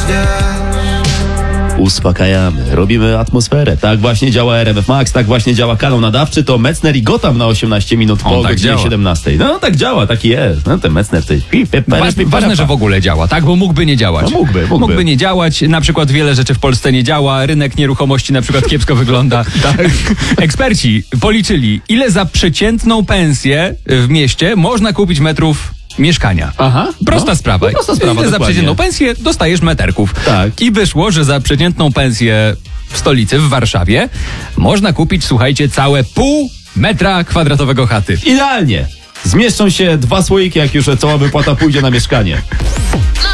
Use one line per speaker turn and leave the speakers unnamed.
Uspokajamy, robimy atmosferę. Tak właśnie działa RMF Max, tak właśnie działa kanał nadawczy. To Metzner i Gotham na 18 minut po
tak
godzinie
działa.
17. No tak działa, taki jest. No ten Metzner to jest...
Ważne, że w ogóle działa, tak? Bo mógłby nie działać.
No mógłby.
nie działać. Na przykład wiele rzeczy w Polsce nie działa. Rynek nieruchomości na przykład kiepsko wygląda. Tak. Eksperci policzyli, ile za przeciętną pensję w mieście można kupić metrów mieszkania.
Aha.
Prosta
No,
sprawa.
no prosta sprawa,
Ile za
dokładnie.
przeciętną pensję dostajesz meterków.
Tak.
I wyszło, że za przeciętną pensję w stolicy, w Warszawie, można kupić, słuchajcie, całe pół metra kwadratowego chaty.
Idealnie. Zmieszczą się 2 słoiki, jak już cała wypłata pójdzie na mieszkanie.